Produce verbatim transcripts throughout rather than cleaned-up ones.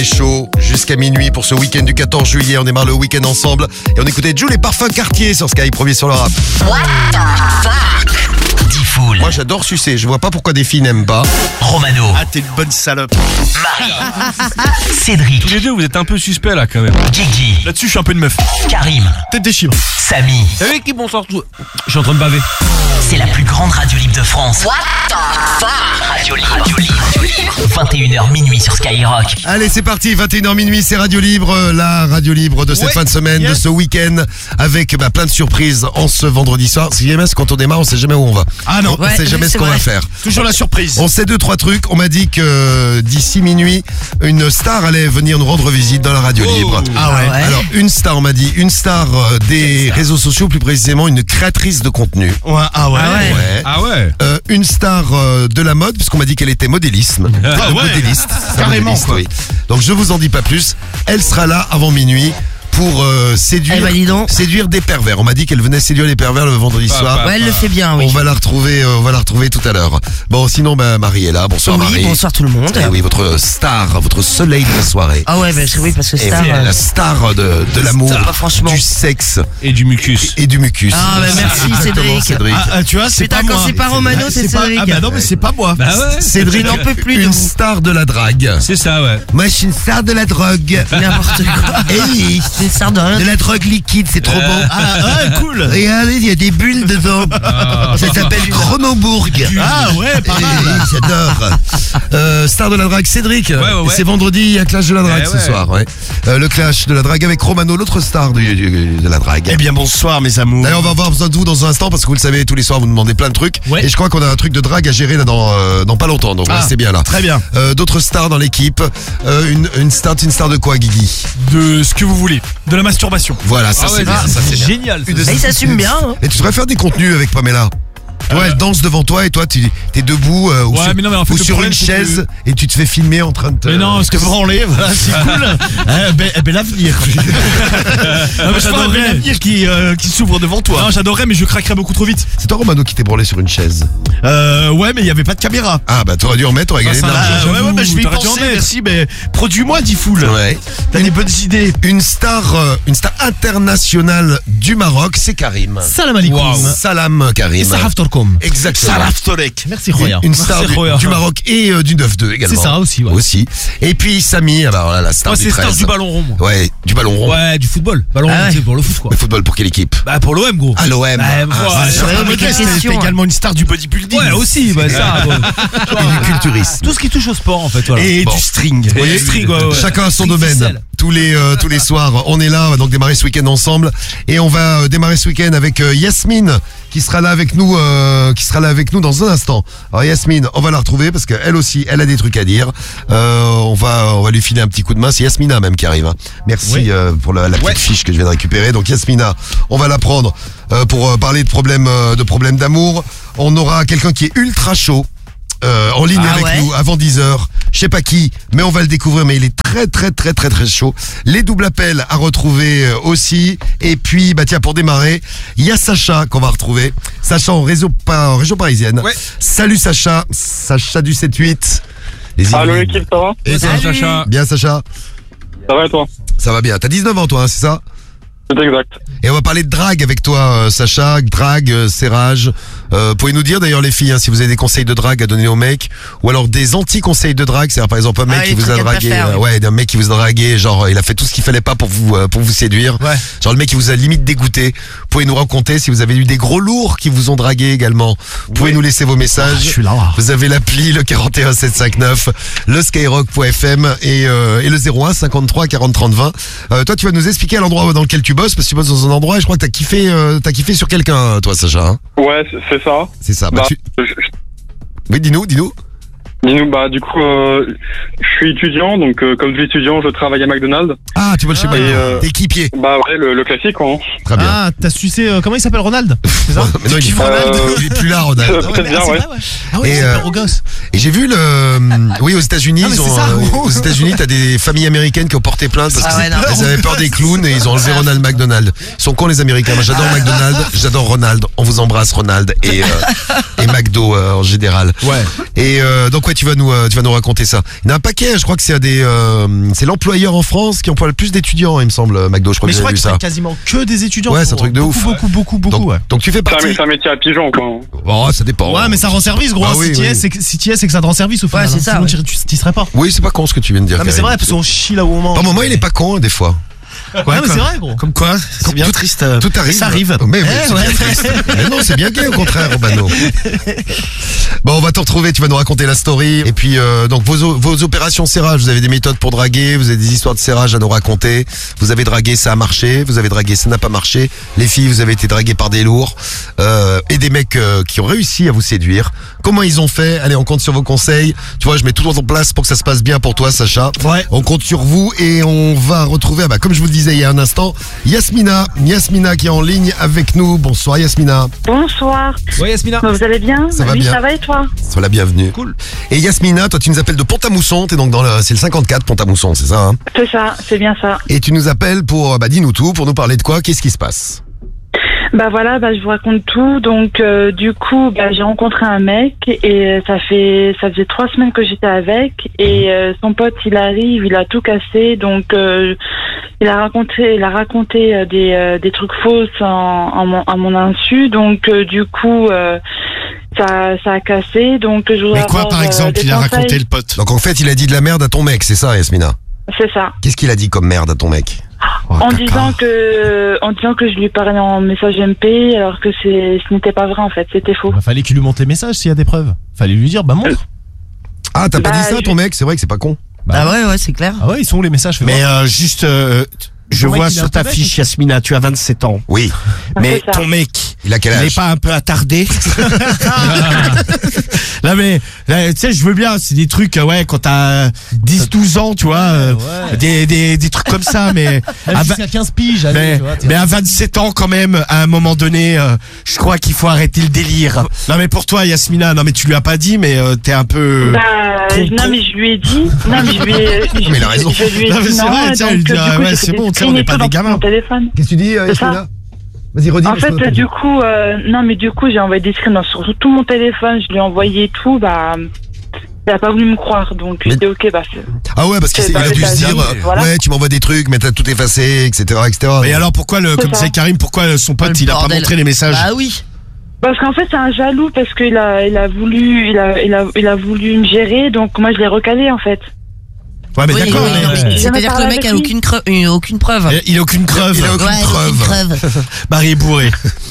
est chaud jusqu'à minuit pour ce week-end du quatorze juillet. On démarre le week-end ensemble et on écoutait Jules et Parfum Cartier sur Sky, premier sur le rap. What the fuck? Diffoul. Moi j'adore sucer, je vois pas pourquoi des filles n'aiment pas. Romano. Ah, t'es une bonne salope. Marie. Cédric. Tous les deux, vous êtes un peu suspects là quand même. Guigui. Là-dessus, je suis un peu une meuf. Karim. Tête des chiffres. Samy. Vous savez qui bonsoir tout. Je suis en train de baver. C'est la plus grande radio libre de France. What the fuck? Radio libre. Radio libre. vingt et une heures minuit sur Skyrock. Allez, c'est parti, vingt et une heures minuit, c'est Radio Libre, la radio libre de cette Ouais, fin de semaine, yes. de ce week-end, avec bah, plein de surprises en ce vendredi soir. Si jamais, quand on démarre, on sait jamais où on va. Ah non, on ouais, sait jamais c'est ce qu'on vrai. va faire. toujours la surprise. On sait deux, trois trucs. On m'a dit que d'ici minuit, une star allait venir nous rendre visite dans la radio Oh. libre. Ah ouais. ouais. Alors, une star, on m'a dit, une star euh, des réseaux sociaux, plus précisément une créatrice de contenu. Ouais, ah ouais. Ah ouais. Ouais. Ah ouais. Euh, une star euh, de la mode, puisqu'on m'a dit qu'elle était modélisme. Ah ouais. Modéliste. Carrément, Modéliste, quoi. oui. Donc je vous en dis pas plus. Elle sera là avant minuit pour euh, séduire, Eh ben, dis donc. séduire des pervers. On m'a dit qu'elle venait séduire les pervers le vendredi Ah, soir. bah, Ouais, elle le fait bien, oui. On va la retrouver, euh, on va la retrouver tout à l'heure. Bon, sinon, bah, Marie est là. Bonsoir Oui, Marie. bonsoir tout le monde. Eh oui, votre star, votre soleil de la soirée. Ah ouais, bah, oui, parce que Et Star... oui, euh, la star de, de l'amour, Bah, franchement. du sexe Et du mucus. et du mucus. Ah, bah, merci, Exactement, Cédric. Ah, ah, tu vois, c'est Putain, pas quand moi. c'est pas Romano, c'est pas- Cédric. Ah bah non, mais c'est pas moi. Bah ouais. Cédric, Je n'en peux plus de une vous. star de la drague. C'est ça, ouais. Moi, je suis une star de la drogue. N'importe quoi. Eh oui, C'est une star de rien. de la drogue liquide, c'est trop Euh. bon. Ah, ah, cool. Regardez, il y a des bulles dedans. Ça s'appelle Chronobourg. Ah ouais, pas Eh, mal. J'adore. Euh, star de la drague, Cédric. ouais, ouais. C'est vendredi, il y a Clash de la drague Eh ce ouais. soir. Ouais. Euh, le Clash de la drague avec Romano, l'autre star du- du- de la drague. Eh bien, bonsoir, mes amours. D'ailleurs, on va avoir besoin de vous dans un instant parce que vous le savez, tous les soirs vous nous demandez plein de trucs. Ouais. Et je crois qu'on a un truc de drague à gérer là dans, euh, dans pas longtemps. Donc Ah, restez bien là. Très bien. Euh, D'autres stars dans l'équipe. Euh, une, une star, une star de quoi, Guigui? De ce que vous voulez. De la masturbation. Voilà, ça Ah ouais, c'est bien. ça, Ça c'est bien. génial. Une de- Ah, il s'assume bien. hein. Et tu devrais faire des contenus avec Pamela. Toi, elle danse devant toi et toi, tu es debout euh, ou Ouais, sur, mais non, mais en fait, ou le sur problème, une c'est chaise et tu te fais filmer en train de te... Mais non, parce que branler, voilà, c'est cool. Eh ben, eh ben, l'avenir. Ah, mais je parle de l'avenir qui, euh, qui s'ouvre devant toi. Non, j'adorerais, mais je craquerais beaucoup trop vite. C'est toi, Romano, qui t'es branlé sur une chaise. Euh, ouais, mais il n'y avait pas de caméra. Ah bah t'aurais dû en mettre, t'aurais gagné de ça, l'argent. Ah, ouais, j'avoue, ouais, bah, je vais y t'aurais dû en penser, mettre. merci, mais produis-moi, Diffoul. Ouais. T'as des bonnes idées. Une star, euh, une star internationale du Maroc, c'est Karim. Salam alaikum. Wow. Salam Karim. Saraftorkom. Exactement. Salaf Torek. Merci Une, Roya. une star Merci, du, Roya. du Maroc et euh, du neuf deux également. C'est ça aussi, ouais. Aussi. Et puis Samy, alors là, la star Moi, du c'est star treize. du ballon rond. moi. Ouais, du ballon rond. Ouais, du football. Ballon Ah rond, ouais. c'est pour le foot, quoi. Le football pour quelle équipe? Bah, pour l'O M, gros. À l'O M. Bah, Ah, voilà. c'est Ouais, sûr. mais Mais quelle t'es question, également une star du bodybuilding. Ouais, aussi, bah, ça. bon. Et du culturisme. Tout ce qui touche au sport, en fait, voilà. Et Bon. du string. Et du string, ouais, ouais. Chacun à son String domaine. ficelle. Tous les euh, tous les soirs, on est là, on va donc démarrer ce week-end ensemble et on va euh, démarrer ce week-end avec euh, Yasmine qui sera là avec nous, euh, qui sera là avec nous dans un instant. Alors Yasmine, on va la retrouver parce qu'elle aussi, elle a des trucs à dire. Euh, on va on va lui filer un petit coup de main. C'est Yasmina même qui arrive. Hein. Merci Oui. euh, pour la, la petite Ouais. fiche que je viens de récupérer. Donc Yasmina, on va la prendre euh, pour euh, parler de problèmes euh, de problèmes d'amour. On aura quelqu'un qui est ultra chaud. Euh, en ligne Ah avec ouais. nous avant dix heures. Je sais pas qui, mais on va le découvrir, mais il est très très très très très chaud. Les doubles appels à retrouver euh, aussi. Et puis, bah tiens, pour démarrer, il y a Sacha qu'on va retrouver. Sacha en, réseau, pas, en région parisienne. Ouais. Salut Sacha, Sacha du sept huit. Les Allô Yvelines. l'équipe, ça va? Et Salut. toi Sacha. Bien Sacha, Ça va et toi? ça va bien. T'as dix-neuf ans toi, hein, c'est ça? C'est exact. Et on va parler de drague avec toi, euh, Sacha. Drague, euh, serrage. Euh, pouvez nous dire d'ailleurs les filles, hein, si vous avez des conseils de drague à donner aux mecs, ou alors des anti-conseils de drague, c'est-à-dire par exemple un mec Ah, qui les vous a trucs à pas dragué, faire, euh, oui. ouais, un mec qui vous a dragué, genre il a fait tout ce qu'il fallait pas pour vous euh, pour vous séduire. Ouais. Genre le mec qui vous a limite dégoûté. Vous pouvez nous raconter si vous avez eu des gros lourds qui vous ont dragué également. Vous pouvez nous laisser vos messages. Ah, je suis là. Vous avez l'appli, le quarante et un sept cent cinquante-neuf, le skyrock point f m et, euh, et le zéro un cinquante-trois quarante trente vingt. Euh, toi, tu vas nous expliquer à l'endroit dans lequel tu bosses, parce que tu bosses dans un endroit et je crois que t'as kiffé, euh, t'as kiffé sur quelqu'un, toi, Sacha. Hein Ouais, c'est- c'est ça. c'est ça. Bah, Bah, tu- je- je- Oui, dis-nous, dis-nous. dis-nous, bah, du coup, euh, je suis étudiant, donc euh, comme je suis étudiant, je travaille à McDonald's. Ah, tu bosses chez Ah. moi. Et, euh, T'es équipier. Bah ouais, le, le classique, quoi. Hein. Très bien. Ah, t'as sucé. euh, comment il s'appelle, Ronald? C'est ça? Mais non, il, est, Euh, il est plus là, Ronald. Euh, Ah ouais, peut-être mais- bien, ah, c'est ouais. vrai, ouais. Ah ouais, Et, c'est euh, super au gosse. Et j'ai vu le, oui, aux États-Unis, Ah, mais ils ont, c'est ça. euh, aux États-Unis, t'as des familles américaines qui ont porté plainte parce Ah ouais, qu'elles non. avaient peur des clowns et ils ont enlevé Ronald McDonald. Ils sont cons les Américains. Moi, j'adore McDonald, j'adore Ronald. On vous embrasse, Ronald et euh, et McDo euh, en général. Ouais. Et euh, donc ouais, retrouver, tu vas nous, euh, tu vas nous raconter ça. Il y en a un paquet, je crois que c'est des, euh, c'est l'employeur en France qui emploie le plus d'étudiants, il me semble, McDo. Je crois Mais que je vous crois avez qu'ils vu ça. prennent quasiment que des étudiants. Ouais, c'est un truc de beaucoup, ouf. Beaucoup, beaucoup, beaucoup, Donc, ouais. donc tu fais C'est un, partie. c'est un métier à pigeon, quoi. Oh, ça dépend. Ouais, mais ça rend service, gros. Ah hein. oui, si tu y oui. es, c'est que, si tu y es, c'est que ça te rend service au final. Ouais, c'est hein. ça, Sinon, ouais. tu tu y serais pas. Oui, c'est pas con ce que tu viens de dire. Non, mais c'est Karim. vrai, parce qu'on chie là au moment. Par moment, il est pas con, hein, des fois. Ouais, mais c'est vrai, gros. Comme quoi, c'est bien tout- triste. euh, Tout arrive. Ça arrive. Mais, oui, Eh, c'est ouais. bien triste. Mais non, c'est bien gay au contraire, Robano. Bon, on va te retrouver, tu vas nous raconter la story. Et puis, euh, donc, vos, o- vos opérations serrage, vous avez des méthodes pour draguer, vous avez des histoires de serrage à nous raconter. Vous avez dragué, ça a marché. Vous avez dragué, ça n'a pas marché. Les filles, vous avez été draguées par des lourds. Euh, et des mecs euh, qui ont réussi à vous séduire. Comment ils ont fait? Allez, on compte sur vos conseils. Tu vois, je mets tout en place pour que ça se passe bien pour toi, Sacha. Ouais. On compte sur vous et on va retrouver, ah bah, comme je vous le disais il y a un instant, Yasmina. Yasmina qui est en ligne avec nous. Bonsoir Yasmina. Bonsoir. Ouais, Yasmina. Vous allez bien? Ça va Oui, bien. ça va et toi? Sois la bienvenue. Cool. Et Yasmina, toi tu nous appelles de Pont-à-Mousson, t'es donc dans le, c'est le cinquante-quatre Pont-à-Mousson, c'est ça hein? C'est ça, c'est bien ça. Et tu nous appelles pour, bah dis-nous tout, pour nous parler de quoi? Qu'est-ce qui se passe? Bah voilà, bah je vous raconte tout. Donc euh, du coup, bah j'ai rencontré un mec et ça fait ça faisait trois semaines que j'étais avec et euh, son pote il arrive, il a tout cassé. Donc euh, il a raconté, il a raconté euh, des euh, des trucs fausses en, en mon, à mon insu. Donc euh, du coup. Euh, Ça, ça a cassé, donc je voudrais Mais quoi, avoir, par euh, exemple, des il a raconté conseils. le pote. Donc en fait il a dit de la merde à ton mec, c'est ça Yasmina? C'est ça. Qu'est-ce qu'il a dit comme merde à ton mec? Oh, en caca. disant que, en disant que je lui parlais en message M P, alors que c'est, ce n'était pas vrai en fait, c'était faux. Bah, fallait qu'il lui monte les messages s'il y a des preuves. Fallait lui dire, bah montre. Ah t'as pas Bah, dit ça à je- ton mec? C'est vrai que c'est pas con. Bah ouais, ouais, c'est clair. Ah ouais, ils sont où les messages? Fais Mais voir. euh, juste, euh, je Ton mec, vois il est sur un ta peu fiche, mec, Yasmina, tu as vingt-sept ans. Oui. Mais C'est ça. ton mec, Il a quel il n'est âge? pas un peu attardé? Non mais, là, tu sais, je veux bien, c'est des trucs, euh, ouais, quand t'as dix douze ans, tu vois, euh, Ouais. des, des, des trucs comme ça, mais, Même à, jusqu'à vingt- quinze piges, allez, mais, tu vois, t'es- mais à vingt-sept ans quand même, à un moment donné, euh, je crois qu'il faut arrêter le délire. Non mais pour toi, Yasmina, non mais tu lui as pas dit, mais euh, t'es un peu... Bah, con, non con. mais je lui ai dit, non mais je lui ai, je, Mais il a raison. je lui ai Non, mais dit c'est non, vrai, et tiens, donc, il dit, du ah coup, ouais, j'ai c'est fait bon, des tiens, on n'est screens et pas tout des dans gamins. mon téléphone. Qu'est-ce que tu dis euh, C'est ça. Yasmina? Vas-y redis. En parce que je fait, l'ai du entendu. coup, euh, non mais du coup, j'ai envoyé des screens sur tout mon téléphone, je lui ai envoyé tout, bah, il a pas voulu me croire, donc Mais- j'ai dit ok, bah, c'est- Ah ouais parce qu'il c'est s'est- il dans a dû les se dire amis, euh, voilà. ouais tu m'envoies des trucs mais t'as tout effacé etc etc. Mais alors pourquoi le, C'est comme ça. c'est Karim, pourquoi son pote, Le il a pas bordel. montré les messages? Bah oui. Parce qu'en fait, c'est un jaloux parce qu'il a, il a voulu, il a, il a, il a voulu me gérer, donc moi je l'ai recalé en fait. Ouais mais Oui, d'accord, oui, mais, non, mais euh, J'ai jamais c'est-à-dire que parlé le mec a avec lui. aucune, creu- euh, aucune preuve. il- il a aucune creuve. Il a aucune Ouais, preuve. aucune preuve. Marie est bourré.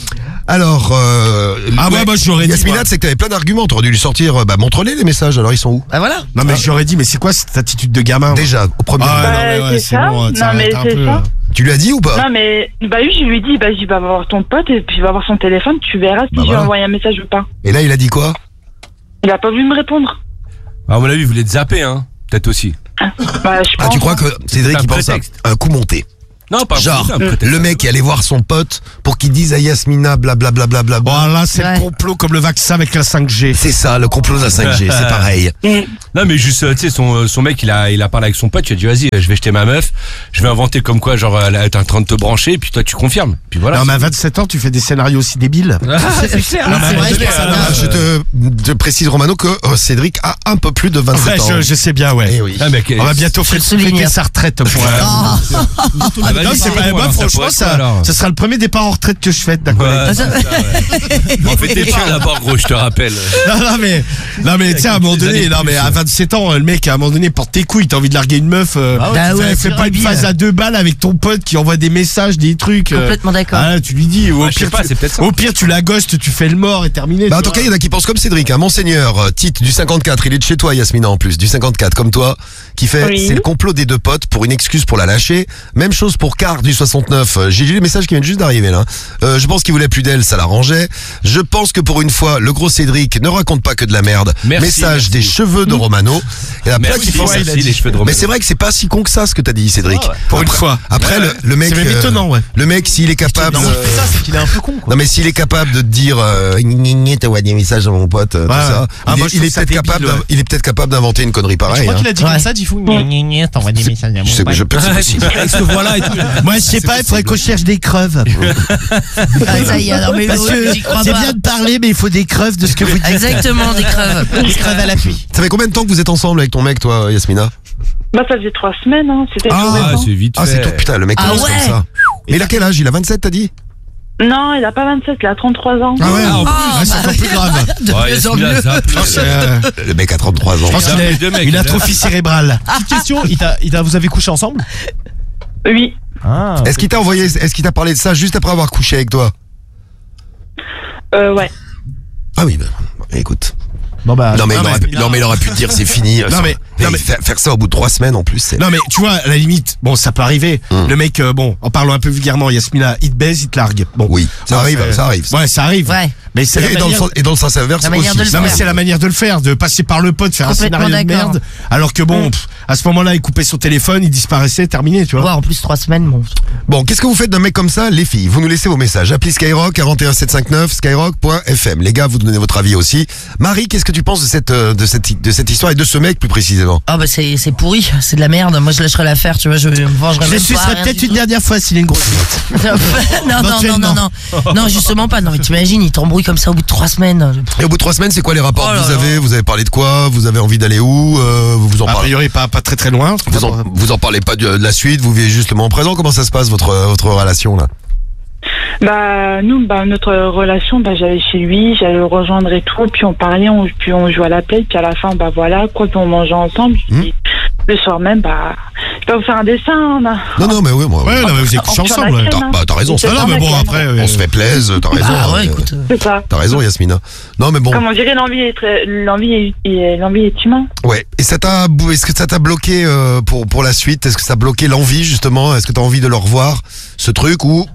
Alors, euh, Ah ouais, moi, j'aurais dit, Yasmina, moi. c'est que t'avais plein d'arguments. T'aurais dû lui sortir, euh, bah, montre-les les messages. Alors, ils sont où? Bah voilà. Non mais j'aurais dit, mais c'est quoi cette attitude de gamin? Déjà, au premier. Ah ouais, lieu. non, mais Bah, ouais, c'est c'est ça. bon, Non, t'arrêtes mais un c'est peu. ça. Tu lui as dit ou pas? Non mais, bah oui, je lui ai dit, bah je vais voir ton pote et puis il va voir son téléphone, tu verras si Bah je lui ai voilà. envoyé un message ou pas. Et là, il a dit quoi? Il a pas voulu me répondre. À mon avis, vous voulez te zapper, hein. Peut-être aussi. Bah je Ah, pense. tu crois que Cédric, C'est un il pense à prétexte. un coup monté? Non, pas Genre, c'est un prétexte. le mec est allé voir son pote pour qu'il dise à Yasmina blablabla. Bla, bla, bla. Bon là c'est Ouais. le complot comme le vaccin avec la cinq G. C'est ça, le complot de la cinq G, c'est pareil. Mm. Non, mais juste, euh, tu sais, son, euh, son mec, il a, il a parlé avec son pote, il a dit, vas-y, je vais jeter ma meuf, je vais inventer comme quoi, genre, elle est en train de te brancher, puis toi, tu confirmes. Puis voilà. Non mais à vingt-sept ans tu fais des scénarios aussi débiles. c'est clair. Oui, c'est vrai, Je, c'est ça. ah, je te, te précise, Romano, que euh, Cédric a un peu plus de vingt-sept Ouais, ans. je, je sais bien ouais. Eh oui. Ah, mec, On va bientôt Je le fêter souligne. sa retraite pour euh, Ah. Ah, vas-y, non, c'est pas, dis-moi, moi, alors, ça franchement, pourrait être ça, quoi, alors ça sera le premier départ en retraite que je fête, d'accord. Ouais, Ah, ça- c'est ça, ouais. Bon, fais tes tiens d'abord, gros, je te rappelle. Non, non, mais, non, mais, tu sais, à un moment donné, non, mais à vingt-sept ans, le mec, à un moment donné, porte tes couilles, t'as envie de larguer une meuf, euh, Bah ouais, Bah fais- ouais, fais c'est pas une débile. phase à deux balles avec ton pote qui envoie des messages, des trucs. euh, Complètement d'accord. Ah, tu lui dis, au Ouais, je sais pire, pas, tu- c'est peut-être ça. au pire, tu la ghostes, tu fais le mort et terminé. Bah, en tu tout cas, vois. il y en a qui pensent comme Cédric, hein. Monseigneur, euh, Tite du cinquante-quatre, il est de chez toi, Yasmina, en plus, du cinquante-quatre, comme toi, qui fait, Oui. c'est le complot des deux potes pour une excuse pour la lâcher. Même chose pour Car du soixante-neuf. Euh, J'ai lu les messages qui viennent juste d'arriver, là. Euh, je pense qu'il voulait plus d'elle, ça l'arrangeait. Je pense que pour une fois, le gros Cédric ne raconte pas que de la merde. Merci, Message merci. des cheveux de Romano. Et la plaque Merci, qui pense à- merci, les cheveux de Mais Romano. c'est vrai que c'est pas si con que ça, ce que t'as dit, Cédric. Pour une Après- fois. Après, le, le mec. C'est même euh, étonnant, ouais. Le mec, s'il est capable. Non, euh, c'est ça, c'est qu'il est un peu con, quoi. Non mais s'il est capable de te dire euh, gni, gni, gni, t'as envoyé des messages à mon pote, euh, tout Ouais, ça, ouais. Ah, il moi, est, je il trouve est ça peut-être débile, capable, ouais. d'in- il est peut-être capable d'inventer une connerie Tu pareille. crois Hein. qu'il a dit Ouais. comme ça, Diffou? Gna, gna, gna, t'envoies des messages à mon Je sais, pote. je peux, c'est possible. Avec ce voix-là et tout. Moi, je sais pas, il faudrait qu'on cherche des creuves. Ah, ça y est, non, mais Parce que j'y crois c'est pas. bien de parler, mais il faut des creuves de ce que vous dites. Exactement, des creuves. Des creuves à l'appui. Ça fait combien de temps que vous êtes ensemble avec ton mec, toi, Yasmina? Bah, ça faisait trois semaines, hein. C'était tout Ah, récent. c'est vite Ah, c'est fait. tout, putain, le mec Ah commence ouais. comme ça. Mais il a quel âge? Il a vingt-sept, t'as dit? Non, il a pas vingt-sept, il a trente-trois ans. Ah ouais, en plus, Ah, ah, c'est bah. encore plus grave. De Ouais, mieux en Yasmina, mieux. ça a plus, C'est, euh, euh, Le mec a trente-trois ans. je pense Ça qu'il a a plus de mecs, une là. atrophie cérébrale. Petite question, il t'a, il t'a, vous avez couché ensemble? Oui. Ah. Est-ce qu'il t'a envoyé, est-ce qu'il t'a parlé de ça juste après avoir couché avec toi? Euh, ouais. Ah oui, bah, écoute. Bon bah. Non mais, non, il aurait, mais- pu- non mais il aurait pu te dire c'est fini. Non, mais- Et non, mais- faire, faire ça au bout de trois semaines en plus, c'est. Non mais tu vois, à la limite, bon ça peut arriver. Hum. Le mec, euh, bon, en parlant un peu vulgairement, Yasmina, il te baise, il te largue. Bon, Oui, ça Bon, arrive, c'est- ça arrive. Ouais, ça arrive. Ouais. Mais c'est la Et dans, le manière- sens, et dans le sens inverse La manière aussi. de le Non mais faire. c'est la manière de le faire, de passer par le pote, faire un Complètement scénario de d'accord. merde. Alors que bon, pff, à ce moment-là, il coupait son téléphone, il disparaissait, terminé, tu vois. Ouais, en plus, trois semaines, bon. Bon, qu'est-ce que vous faites d'un mec comme ça, les filles? Vous nous laissez vos messages. Appelez Skyrock quarante et un sept cent cinquante-neuf, skyrock point f m. Les gars, vous donnez votre avis aussi. Marie, qu'est-ce que tu penses de cette, euh, de cette, de cette histoire et de ce mec plus précisément? Ah, bah, c'est c'est pourri, c'est de la merde. Moi, je lâcherais l'affaire, tu vois, je me vengerais Je même suis pas. serait rien peut-être du une tout. dernière fois s'il est une grosse bite. non, non, non, non, non, non. Non, justement pas. Non, mais t'imagines, il t'embrouille comme ça au bout de trois semaines. Et au bout de trois semaines, c'est quoi les rapports Oh que là vous là. avez? Vous avez parlé de quoi? Vous avez envie d'aller où? euh, Vous vous en A parlez? priori, pas, pas très très loin. Vous en, vous en parlez pas de, de la suite? Vous vivez juste le moment présent? Comment ça se passe votre, votre relation là? Bah, nous, bah, notre relation, bah, j'allais chez lui, j'allais le rejoindre et tout, puis on parlait, on, puis on jouait à la play, puis à la fin, bah voilà, quoi, puis on mangeait ensemble, puis le soir même, bah, je peux vous faire un dessin, là. Non, non, mais oui, moi. Ouais, non, mais vous êtes couchés On prend la ensemble. crème, T'as hein. bah, t'as raison, C'est ça. Ah non, mais pas bon, la après, crème. euh, On se fait plaisir, t'as raison. Ah, ouais, euh, écoute. euh, C'est ça. T'as raison, Yasmina. Non, mais bon. Comme on dirait, l'envie est, très- l'envie est, est- l'envie est humain. Ouais. Et ça t'a, est-ce que ça t'a bloqué euh, pour pour la suite? Est-ce que ça a bloqué l'envie justement? Est-ce que t'as envie de le revoir, ce truc ou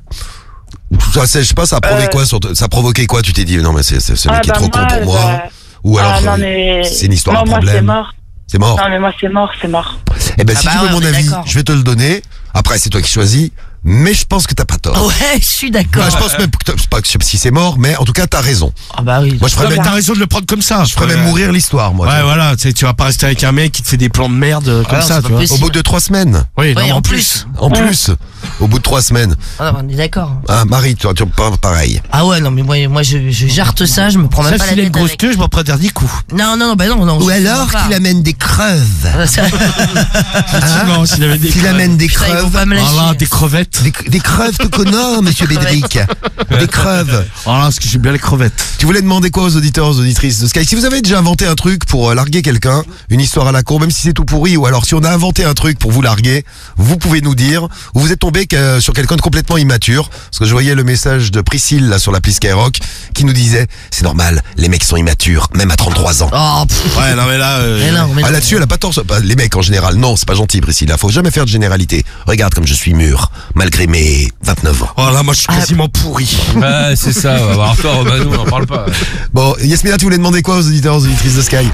ou ça, c'est- je sais pas, ça a provoqué Euh. quoi sur, ça a provoqué quoi? Tu t'es dit non mais c'est c'est ce mec Ah, qui est bah, trop con moi, pour moi. bah, Ou alors ah, non, euh, mais... c'est une histoire non, à moi, c'est problème. mort. C'est mort. Non, mais moi, c'est mort, c'est mort. Eh ben Ah si bah tu veux ouais, mon on est avis, d'accord. je vais te le donner. Après c'est toi qui choisis, mais je pense que t'as pas tort. Ouais, je suis d'accord. Bah, je pense même que t'as- c'est pas que je sais pas si c'est mort, mais en tout cas t'as raison. Ah, bah oui. Moi je ferais Non, mais même, t'as raison de le prendre comme ça. je ferais même mourir l'histoire moi. Ouais, tu vois. voilà, tu sais, tu vas pas rester avec un mec qui te fait des plans de merde euh, comme Ah, ça, c'est tu pas vois. possible. Au bout de trois semaines. Oui, non, Ouais, mais en plus. En plus, au bout de trois semaines. Ah, on est d'accord. Ah, Marie, tu tu pas pareil. Ah ouais, non, mais moi, moi je, je jarte ça, je me prends même Ça, pas la s'il a une tête grosse avec. queue, je m'en prends dix coups. Non, non, non, bah non, non. Ou je- alors pas. qu'il amène des creuves. Ah, ça- Effectivement, s'il avait des Qu'il crevets. amène des Putain, il faut creuves. pas me lâcher. Voilà, des crevettes. Des, des creuves tout connard, monsieur Bédric. Des creuves. Voilà, parce que j'aime bien les crevettes. Tu voulais demander quoi aux auditeurs, aux auditrices de Sky? Si vous avez déjà inventé un truc pour euh, larguer quelqu'un, une histoire à la con, même si c'est tout pourri, ou alors si on a inventé un truc pour vous larguer, vous pouvez nous dire, ou vous êtes tombé que- sur quelqu'un de complètement immature, parce que je voyais le message de Priscille là sur l'appli Skyrock, qui nous disait, c'est normal, les mecs sont immatures, même à trente-trois ans. Oh, pff, Ouais, non, mais là. euh, mais non, mais Ah, non. là-dessus, elle a pas tort. ça- pas- Les mecs en général, non, c'est pas gentil, Priscilla. Faut jamais faire de généralité. Regarde comme je suis mûr, malgré mes vingt-neuf ans. Oh là, moi, je suis quasiment pourri. Ouais, c'est ça. Alors toi, Romano, on en parle pas. Bon, Yasmina, tu voulais demander quoi aux auditeurs, aux auditrices de Sky?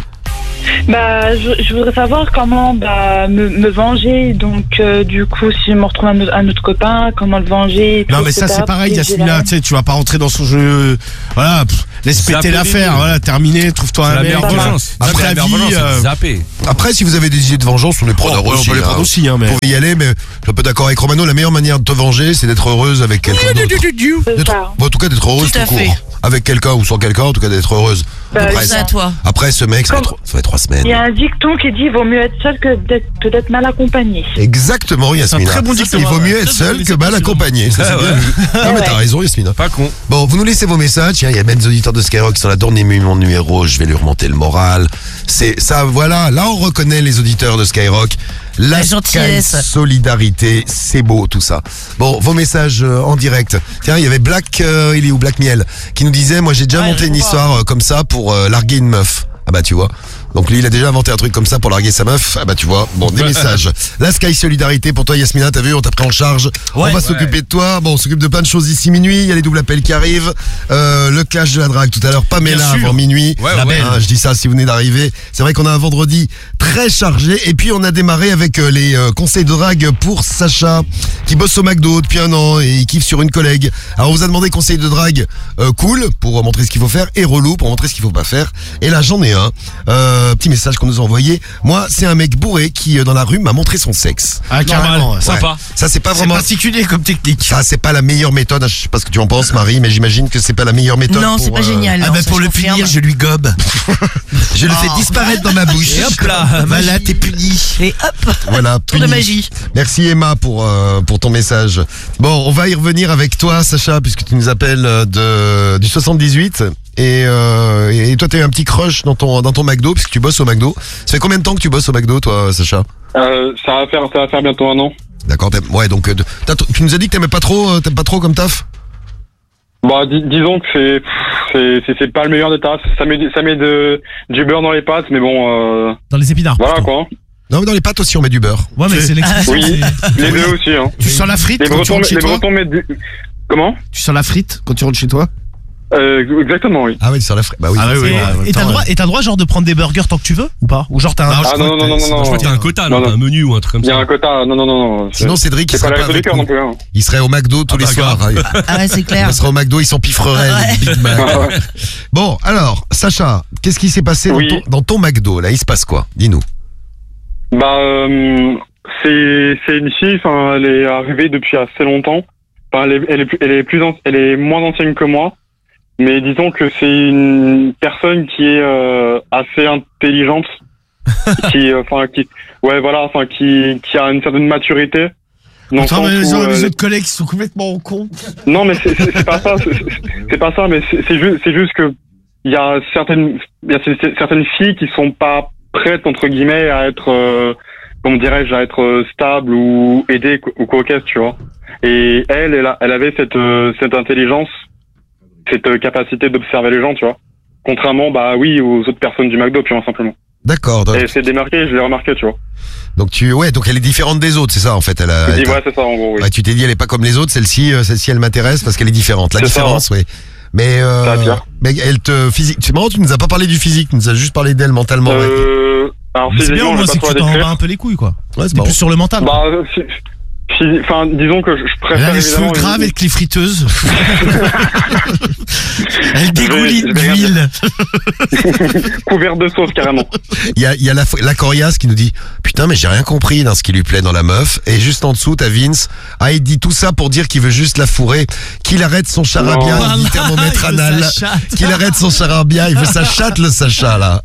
Bah, je, je voudrais savoir comment bah, me, me venger. Donc, euh, du coup, si je me retrouve un, autre- un autre copain, comment le venger. et Non, tout, mais ça, et cetera. c'est pareil, Et j'ai Yasmina. la- Tu sais, tu vas pas rentrer dans son jeu. Voilà, pff, laisse Zapper péter les l'affaire. nuls. Voilà, terminé, trouve-toi C'est un la mec. meilleure voilà. vengeance. Après la la meilleure vie, vengeance, c'est euh, de zapper. Après, si vous avez des idées de vengeance, on est preneurs Oh, ouais, aussi. on peut les hein. prendre aussi, hein, mais. Vous pouvez y aller, mais je suis un peu d'accord avec Romano. La meilleure manière de te venger, c'est d'être heureuse avec quelqu'un d'autre. C'est D'être- ça. bon, en tout cas, d'être heureuse Tout à tout fait. court. Avec quelqu'un ou sans quelqu'un, en tout cas, d'être heureuse. Bah, Après, C'est à toi. après, ce mec, ça va, être, ça va être trois semaines. Il y a un dicton qui dit vaut mieux être seul que d'être, que d'être mal accompagné. Exactement, Yasmina. très bon dicton. Il vaut mieux Ouais. être Ça, seul mais que c'est mal pas sûr. accompagné. Ça, c'est Ah bien ouais. vu. Non, mais t'as raison, Yasmina. Pas con. Bon, vous nous laissez vos messages. Tiens, il y a même des auditeurs de Skyrock qui sont là. Donnez-moi mon numéro, je vais lui remonter le moral. C'est ça, voilà. Là, on reconnaît les auditeurs de Skyrock. La, La Sky gentillesse. solidarité, c'est beau tout ça. Bon, vos messages euh, en direct. Tiens, il y avait Black, euh, il est où Black Miel, qui nous disait, moi j'ai déjà Ouais, monté je une vois. histoire euh, comme ça pour euh, larguer une meuf. Ah bah tu vois. Donc lui, il a déjà inventé un truc comme ça pour larguer sa meuf. Ah bah tu vois. Bon, des messages. La Sky Solidarité pour toi, Yasmina, t'as vu, on t'a pris en charge. on va s'occuper de toi. Bon, on s'occupe de plein de choses d'ici minuit. Il y a les doubles appels qui arrivent. Euh, le clash de la drague tout à l'heure. Pamela Bien sûr. avant minuit. Ouais, La ouais. belle. Ah, je dis ça si vous venez d'arriver. C'est vrai qu'on a un vendredi très chargé. Et puis on a démarré avec euh, les euh, conseils de drague pour Sacha, qui bosse au McDo depuis un an et il kiffe sur une collègue. Alors on vous a demandé conseils de drague euh, cool pour montrer ce qu'il faut faire et relou pour montrer ce qu'il faut pas faire. Et là j'en ai un. un. Euh, petit message qu'on nous a envoyé. Moi, c'est un mec bourré qui, euh, dans la rue, m'a montré son sexe. Ah, carrément. ouais. Ouais. Sympa. Ça, c'est pas C'est vraiment... particulier comme technique. Ça, c'est pas la meilleure méthode. Je sais pas ce que tu en penses, Marie, mais j'imagine que c'est pas la meilleure méthode. Non, c'est pour, pas euh, génial. Ah non, bah ça, pour je le confirme. punir, je lui gobe. Je le fais disparaître dans ma bouche. Et hop là, Voilà, t'es puni. Et hop, Voilà, tour de puni. magie. Merci Emma pour euh, pour ton message. Bon, on va y revenir avec toi, Sacha, puisque tu nous appelles euh, de du soixante-dix-huit. Et, euh, et toi, t'as eu un petit crush dans ton dans ton McDo, puisque tu bosses au McDo. Ça fait combien de temps que tu bosses au McDo, toi, Sacha? Euh, ça va faire, ça va faire bientôt un an. D'accord. t'aimes- Ouais, donc euh, t'as- tu nous as dit que t'aimais pas trop, euh, t'aimes pas trop comme taf. Bah, dis- disons que c'est, c'est, c'est, c'est pas le meilleur des tafs. Ça met, du- ça met de, du beurre dans les pâtes, mais bon, euh, Dans les épinards. voilà plutôt. quoi. Non, mais dans les pâtes aussi, on met du beurre. Ouais, mais c'est l'expression. Oui. c'est- Les deux aussi, hein. Tu sens la frite Les quand tu Bretons, rentres chez les toi Bretons mettent du, comment? Tu sens la frite quand tu rentres chez toi Euh, exactement, oui. Ah oui, sur la frais. Bah oui. Ah oui, oui. Et- ouais, en même Et t'as temps, le droit, ouais. et t'as le droit genre de prendre des burgers tant que tu veux ou pas? Ou genre t'as un. Non, je Ah crois non, que non, non, t'as- non, Je crois que t'as un quota, non, Non, t'as non. un menu ou un truc comme Il y a ça. un quota, non, non, non, non. Sinon, Cédric, il c'est pas serait la pas réseau du avec cœur nous. non plus, hein. Il serait au McDo tous Ah les bah, soirs. grave. Ah ouais, c'est clair. Il serait au McDo, il s'empiffrerait Ouais. le Big Mac. Ah ouais. Bon, alors, Sacha, qu'est-ce qui s'est passé Oui. dans, ton, dans ton McDo, là? Il se passe quoi? Dis-nous. Bah, euh, c'est, c'est une fille, enfin, elle est arrivée depuis assez longtemps. Enfin, elle est, elle est, plus- elle est plus, an- elle est moins ancienne que moi. Mais disons que c'est une personne qui est euh, assez intelligente, qui, euh, enfin, qui, ouais, voilà, enfin, qui, qui a une certaine maturité. Dans le Attends, sens mais les, où, euh, les autres collègues ils sont complètement cons. non, mais c'est, c'est, c'est pas ça, c'est, c'est pas ça, mais c'est, c'est juste, c'est juste que il y a certaines, il y a c- c- certaines filles qui sont pas prêtes entre guillemets à être, euh, comment dirais-je, à être euh, stable ou aidée ou coquette, tu vois. Et elle, elle, a- elle avait cette, euh, cette intelligence, cette euh, capacité d'observer les gens, tu vois. Contrairement, bah oui, aux autres personnes du McDo, puis simplement. D'accord. Donc, Et c'est démarqué, je l'ai remarqué, tu vois. donc tu, ouais, donc elle est différente des autres, c'est ça en fait. Elle a, Je elle dis, t'a- ouais, c'est ça, en gros, oui. ouais, tu t'es dit, elle est pas comme les autres. Celle-ci, euh, celle-ci, elle m'intéresse parce qu'elle est différente. La C'est ça, différence, oui. Mais, euh, Ça attire. mais elle te physique. C'est marrant, tu nous as pas parlé du physique, tu nous as juste parlé d'elle mentalement. ouais. Euh, alors, Mais c'est bien, physiquement, au moins, j'ai c'est pas que trop tu à t'en décrire. bats un peu les couilles, quoi. Ouais, c'est T'es marrant. plus sur le mental. Bah, si- si- enfin, disons que je, je Elle préfère a les cheveux évidemment graves une- avec les friteuses. Elle Je dégouline vais- je vais d'huile. couvert de sauce carrément. Il y a, il y a la, la coriace qui nous dit putain mais j'ai rien compris dans ce qui lui plaît dans la meuf, et juste en dessous t'as Vince, ah il dit tout ça pour dire qu'il veut juste la fourrer, qu'il arrête son charabia, Non. il dit thermomètre Il veut anal, sa chatte. qu'il arrête son charabia, il veut sa chatte le Sacha là.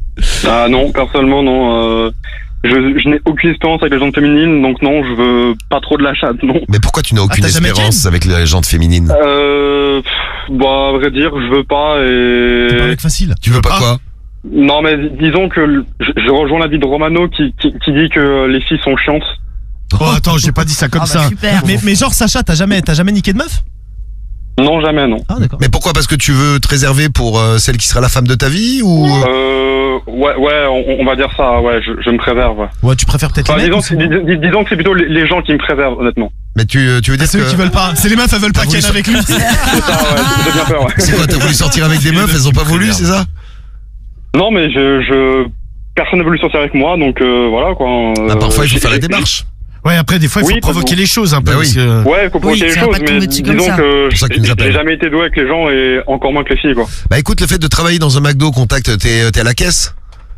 Ah non, personnellement non. Euh, je je n'ai aucune expérience avec les gens féminines, donc non, je veux pas trop de la chatte, non. Mais pourquoi tu n'as aucune t'as jamais espérance avec les gens féminines? Euh, pff, bah à vrai dire, je veux pas C'est pas un et mec facile. Tu veux pas quoi? non mais disons que le- je, je rejoins l'avis de Romano qui, qui qui dit que les filles sont chiantes. Oh, attends, j'ai pas dit ça comme Ah bah ça. super. Mais, mais genre, Sacha, t'as jamais, t'as jamais niqué de meuf? Non, jamais non. Ah, d'accord. Mais pourquoi? Parce que tu veux te réserver pour euh, celle qui sera la femme de ta vie ou? Euh, ouais ouais, on, on va dire ça. Ouais, je, je me préserve. Ouais. Ouais, tu préfères peut-être Enfin, les mecs disons, ou c'est- que- dis- dis- disons que c'est plutôt les, les gens qui me préservent, honnêtement. Mais tu, tu veux dire C'est eux que qui veulent pas. C'est les meufs, elles veulent pas T'as ken voulu avec lui. C'est ça, ouais, j'ai bien peur. Ouais. c'est quoi? T'as voulu sortir avec des meufs, elles ont pas voulu, c'est ça? Non, mais je, je, personne n'a voulu sortir avec moi, donc euh, voilà quoi. Bah, Euh, parfois il faut j'ai- faire la j'ai- démarche. Ouais, après, des fois, il faut Oui, provoquer parce les choses un peu. Bah oui. parce que- Ouais, faut provoquer Oui, les ça va choses, pas tomber mais dessus comme disons ça. que C'est pour ça que tu nous j'ai appelles. j'ai jamais été doué avec les gens et encore moins que les filles quoi. Bah écoute, le fait de travailler dans un McDo, contact, t'es, t'es à la caisse?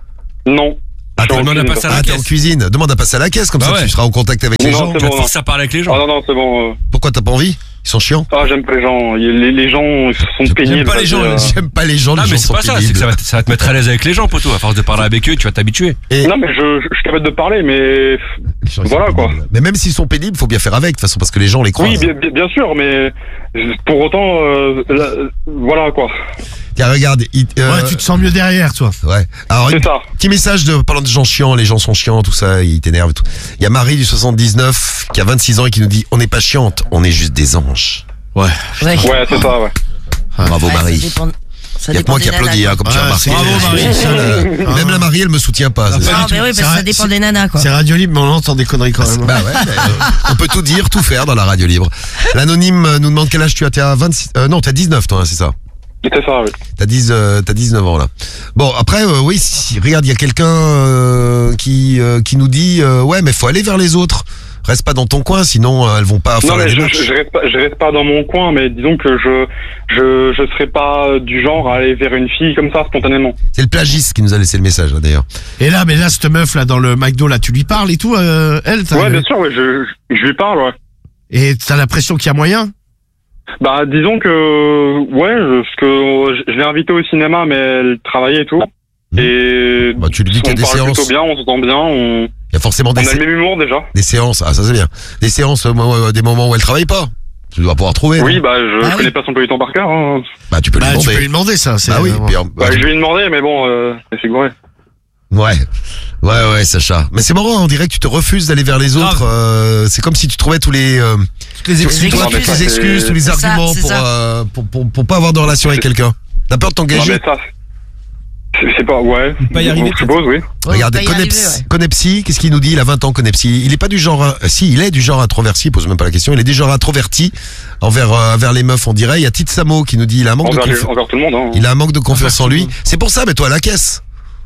Non. Ah, Je suis en demande à cuisine, passer à quoi. la Ah, t'es en caisse. cuisine. Demande à passer à la caisse, comme Bah ça ouais. tu seras en contact avec les Non, gens. c'est Tu vas bon, te forcer à parler avec les Ah gens. non, non, c'est bon. euh. Pourquoi t'as pas envie? Ils sont chiants. Ah, j'aime pas les gens. Les, les gens ils sont pénibles. J'aime pas les gens, euh. J'aime pas les gens, Ah les mais gens c'est sont pas ça, c'est pénibles. que ça va, te- ça va te mettre à l'aise avec les gens, poteau. À force de parler avec eux, tu vas t'habituer. Et Non, mais je, je, je suis capable de parler, mais les gens, ils sont voilà, quoi. pénibles. Mais même s'ils sont pénibles, faut bien faire avec, de toute façon, parce que les gens les croisent. oui, bien, bien- bien sûr, mais pour autant, euh, là, euh, voilà quoi. Tiens, regarde. il- euh, Ouais, tu te sens mieux derrière, toi. ouais. Alors, C'est une- ça. petit message de parlant de gens chiants, les gens sont chiants, tout ça, ils t'énervent et tout. Il y a Marie du soixante-dix-neuf qui a vingt-six ans et qui nous dit on n'est pas chiante, on est juste des anges. Ouais. Ouais, c'est ça, ouais. Bravo Ouais, Marie. Ça dépend, ça Il y a que dépend moi qui des applaudis, nanas, hein, quoi. comme tu as Ah, remarqué. c'est- Bravo, Marie. Je suis seul, euh, Même la Marie, elle me soutient pas. c'est ça. Ah, mais oui, parce C'est que ça vrai, dépend c'est- des nanas, quoi. C'est radio libre, mais on entend des conneries quand même. Bah ouais, mais, euh, on peut tout dire, tout faire dans la radio libre. L'anonyme euh, nous demande quel âge tu as. T'es à vingt-six, euh, non, t'as dix-neuf toi, hein, c'est ça. C'est ça, oui. T'as dix, euh, t'as dix-neuf ans là. Bon après, euh, oui, si, regarde, il y a quelqu'un euh, qui euh, qui nous dit, euh, ouais, mais faut aller vers les autres. reste pas dans ton coin, sinon euh, elles vont pas faire Non la mais je, démarche. je, je reste pas, je reste pas dans mon coin, mais disons que je je je serais pas du genre à aller vers une fille comme ça spontanément. C'est le plagiste qui nous a laissé le message là, d'ailleurs. Et là, mais là, cette meuf là dans le McDo là, tu lui parles et tout, euh, elle. t'as- Ouais, bien sûr, ouais, je, je je lui parle, ouais. Et t'as l'impression qu'il y a moyen. Bah disons que ouais, je- parce que je, je l'ai invitée au cinéma, mais elle travaillait et tout. Et Bah, tu lui dis qu'il y a on des parle séances. plutôt bien, on s'entend bien, on, Il y a forcément on des, a sé- le même humour déjà. des séances. Ah, ça c'est bien. Des séances, euh, moi, euh, des moments où elle travaille pas. Tu dois pouvoir trouver. Oui, non bah je Ah connais oui. pas son emploi du temps par cœur. Hein. Bah, tu peux Bah, lui tu demander. peux lui demander ça. C'est Bah oui. vraiment- puis, euh, Bah, je vais lui demander, mais bon, euh, c'est figuré. Ouais. Ouais, ouais, Sacha. Mais c'est marrant, on dirait que tu te refuses d'aller vers les autres. euh, c'est comme si tu trouvais tous les, euh, Toutes les tous- excuses. tous- Non, mais toutes ça, les excuses, c'est- tous les C'est ça, arguments c'est pour, ça. euh, pour, pour, pour pas avoir de relation avec quelqu'un. T'as peur de Non, t'engager? mais ça, c'est c'est pas, ouais. Pas y arriver, Je suppose, oui. Ouais, Regardez, on va y Conepsi, arriver, ouais. Conepsi, qu'est-ce qu'il nous dit? Il a vingt ans, Conepsi. Il est pas du genre, euh, si, il est du genre introverti, il pose même pas la question, il est du genre introverti envers, euh, envers les meufs, on dirait. Il y a Titsamo qui nous dit, il a un manque de Envers, les- confiance. envers tout le monde. Hein. Il a un manque de confiance en lui. C'est pour ça, mais toi à la caisse.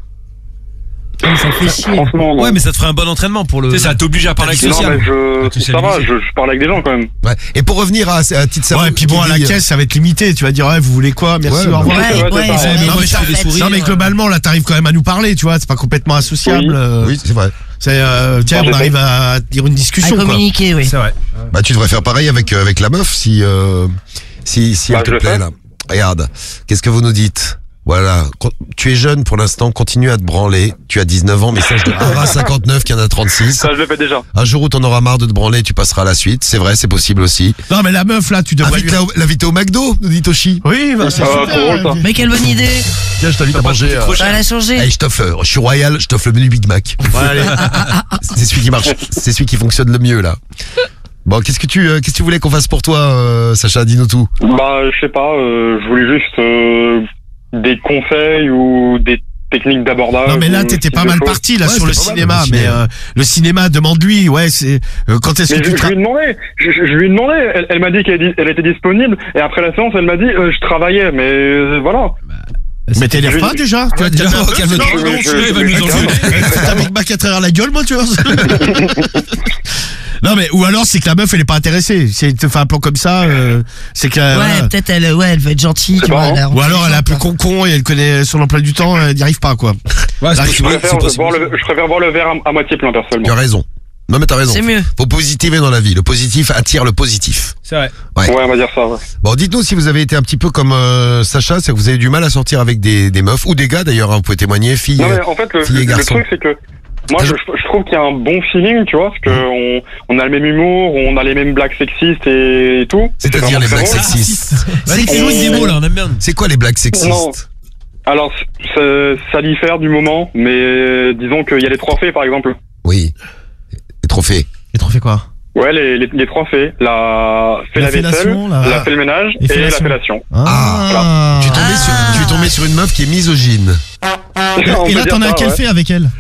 Ça me fait chier. Franchement, non. Ouais, mais ça te ferait un bon entraînement pour le. Tu sais, ça t'oblige à parler avec non, social. mais je, Tu sais, ça va, lui, je, je parle avec des gens quand même. Ouais. Et pour revenir à, à Titsamo. Ouais, et puis bon, à la qui dit, euh, caisse, ça va être limité. Tu vas dire, ouais, vous voulez quoi? Merci, Ouais, au bah, revoir. Ouais, Ouais, ouais, c'est ouais, ça. ouais, Non, mais ouais, ça ça fait fait sourire. Non, mais sourire. globalement, là, t'arrives quand même à nous parler, tu vois. C'est pas complètement associable. Oui. euh, Oui, c'est vrai. C'est, euh, tiens, Bon, on j'ai arrive à dire une À discussion, quoi. communiquer, oui. C'est vrai. Bah, tu devrais faire pareil avec, euh, avec la meuf si, euh, si, si Bah, elle te je le plaît, fais. là. Regarde. Qu'est-ce que vous nous dites? Voilà. Con- Tu es jeune pour l'instant, continue à te branler. Tu as dix-neuf ans, message de Ara cinquante-neuf qui en a trente-six. Ça, je le fais déjà. Un jour où t'en auras marre de te branler, tu passeras à la suite. C'est vrai, c'est possible aussi. Non, mais la meuf, là, tu devrais lui... Invite-la au- L'inviter au McDo, nous dit Toshi. Oui, bah, c'est Ah, super. trop drôle, ça. Mais quelle bonne idée. Tiens, je t'invite à manger. euh, Ça a changé. Allez, je t'offre, euh, je suis royal, je t'offre le menu Big Mac. Ouais, allez. C'est celui qui marche, c'est celui qui fonctionne le mieux, là. Bon, qu'est-ce que tu, euh, qu'est-ce que tu voulais qu'on fasse pour toi, euh, Sacha? Dis-nous tout. Bah, je sais pas, euh, je voulais juste euh, des conseils ou des techniques d'abordage. Non, mais là, ou t'étais ce pas type de mal choses. parti, là, Ouais, sur le c'était pas mal, cinéma. le Mais cinéma. euh, le cinéma, demande-lui, ouais, c'est... euh, quand est-ce Mais que je, tu... je tra- lui ai demandé, je, je- je lui ai demandé, elle, elle m'a dit qu'elle elle était disponible, et après la séance, elle m'a dit, euh, je travaillais, mais euh, voilà. Mais t'énerves pas, déjà? Tu vas te déjà, calmer un peu, calme-toi. sinon, Je- non, je- tu- je- il va nous je- engueuler. T'as Big Mac à travers la gueule, moi, tu vois. Non, mais, ou alors, c'est que la meuf, elle est pas intéressée. Si elle te fait un plan comme ça, euh, c'est que, Ouais, voilà. peut-être elle, ouais, elle veut être gentille, C'est tu vois. marrant. elle a- Ou alors, elle est un peu con-con et elle connaît son emploi du temps, elle n'y arrive pas, quoi. Ouais, c'est Là, Je possible. préfère, c'est possible. voir le, je préfère voir le verre à, à moitié plein, Tu personnellement. as raison. Non, mais t'as raison. C'est mieux. Faut positiver dans la vie. Le positif attire le positif. C'est vrai. Ouais. Ouais, on va dire ça, ouais. Bon, dites-nous si vous avez été un petit peu comme euh, Sacha, c'est que vous avez du mal à sortir avec des, des meufs ou des gars d'ailleurs, hein, vous pouvez témoigner, filles. Non, euh, mais en fait, le, filles et le garçons. truc, c'est que moi, je, je trouve qu'il y a un bon feeling, tu vois, parce que on, on a le même humour, on a les mêmes blagues sexistes et, et tout. C'est-à-dire vraiment les très blagues drôle. sexistes. Vas-y, fais-nous une démo, là, on aime bien. C'est quoi les blagues sexistes? Non. Alors, ça, ça diffère du moment, mais euh, disons qu'il y a les trois faits, par exemple. Oui. Les trophées. Et t'en fais quoi? Ouais, les, les, les trois faits. La fait La la, vaisselle, fellation, la- la fait le ménage Et et, la fellation. fellation. Ah, Tu es, tombé sur, tu es tombé sur une meuf qui est misogyne. On Et peut là, dire t'en as ça, quel ouais. fait avec elle?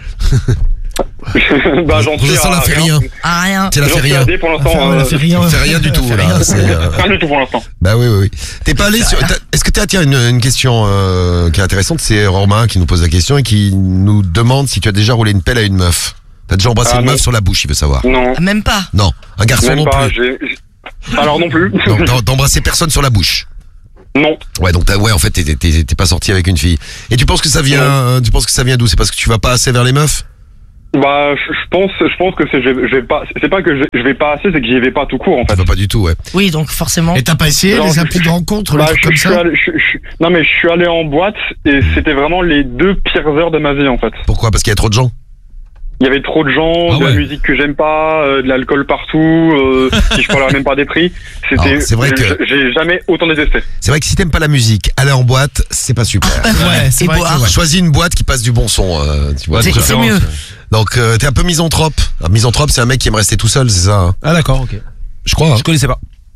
Bah, j'en Pour suis l'instant, à elle a fait rien. Ah, rien. Elle a J'en fait suis rien. à D pour l'instant. Enfin, elle a euh, fait rien. Elle fait rien du tout, Elle fait là. rien. C'est, euh, Rien du tout pour l'instant. Bah oui, oui, oui. T'es pas allé sur. t'as- Est-ce que t'as tiens une, une question euh, qui est intéressante, c'est Romain qui nous pose la question et qui nous demande si tu as déjà roulé une pelle à une meuf. T'as déjà embrassé Ah, une non. meuf sur la bouche, il veut savoir. Non, Ah, même pas. Non, un garçon même non pas. plus. j'ai- j'ai- Alors non plus. Non, d'em- d'embrasser personne sur la bouche. Non. Ouais, donc t'as, ouais, en fait, t'es, t'es, t'es- t'es pas sorti avec une fille. Et tu penses que ça vient, euh, tu penses que ça vient d'où? C'est parce que tu vas pas assez vers les meufs? Bah, je je pense, je pense que c'est, je, je vais pas, c'est pas que je, je vais pas assez, c'est que j'y vais pas tout court en Ça fait. va pas du tout, ouais. Oui, donc forcément. Et t'as pas essayé Non, les je- applis de rencontre, Bah, les trucs je, comme je suis ça? allé, je- je- non mais je suis allé en boîte et c'était vraiment les deux pires heures de ma vie en fait. Pourquoi? Parce qu'il y a trop de gens? Il y avait trop de gens, Ah de ouais. la musique que j'aime pas, euh, de l'alcool partout, euh, si je parlerais même pas des prix. C'était, Alors, c'est vrai que- j'ai- j'ai jamais autant détesté. C'est vrai que si t'aimes pas la musique, aller en boîte, c'est pas super. Ouais, c'est Et vrai boire. que ouais. Choisis une boîte qui passe du bon son, euh, tu vois. C'est- de c'est préférence. mieux. Donc, euh, t'es un peu misanthrope. Un misanthrope, c'est un mec qui aime rester tout seul, c'est ça, hein? Ah, d'accord, ok. Je crois, hein. Je connaissais pas.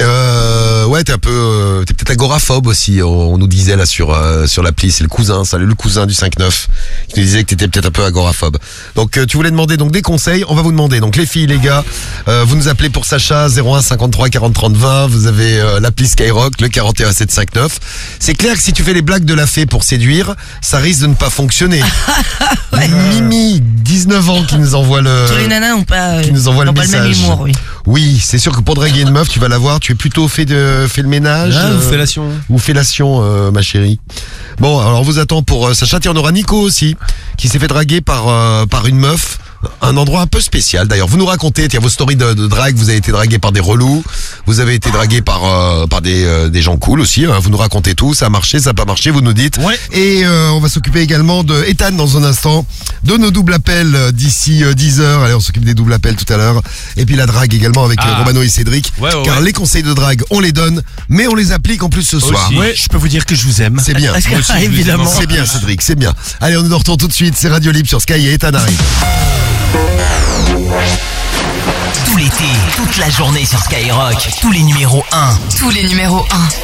Euh, ouais, t'es un peu, euh, t'es peut-être agoraphobe aussi. On, on nous disait là sur euh, sur l'appli, c'est le cousin, ça, le cousin du cinq neuf qui nous disait que t'étais peut-être un peu agoraphobe. Donc euh, tu voulais demander donc des conseils, on va vous demander. Donc les filles, les gars, euh, vous nous appelez pour Sacha zéro un cinquante-trois quarante trente vingt. Vous avez euh, l'appli Skyrock, le quarante et un sept cinquante-neuf. C'est clair que si tu fais les blagues de la fée pour séduire, ça risque de ne pas fonctionner. Ouais. Mimi, dix-neuf ans, qui nous envoie le. Tous les nanas n'ont pas, euh, qui nous envoie n'ont le pas le même message. humour, oui. Oui, c'est sûr que pour draguer une meuf, tu vas la voir. Tu es plutôt fait de fait le ménage Ah, euh, ou fellation. ou fellation, euh, ma chérie. Bon, alors on vous attend pour euh, Sacha. Tiens, on aura Nico aussi, qui s'est fait draguer par euh, par une meuf. Un endroit un peu spécial d'ailleurs. Vous nous racontez, tiens, vos stories de, de drague. Vous avez été dragué par des relous. Vous avez été dragué par euh, par des euh, des gens cool aussi. Hein. Vous nous racontez tout. Ça a marché, ça a pas marché. Vous nous dites. Ouais. Et euh, on va s'occuper également de Ethan dans un instant, de nos doubles appels euh, d'ici euh, dix heures. Allez, on s'occupe des doubles appels tout à l'heure. Et puis la drague également avec euh, Ah. Romano et Cédric. Ouais, ouais, car ouais. les conseils de drague, on les donne, mais on les applique en plus ce soir. Aussi. Ouais, je peux vous dire que je vous aime. C'est bien. Parce que, Moi aussi, je le dis évidemment. vraiment. C'est bien, Cédric, c'est bien. Allez, on est de retour tout de suite. C'est Radio Libre sur Sky et Ethan arrive. Tout l'été, toute la journée sur Skyrock, tous les numéros un. Tous les numéros un.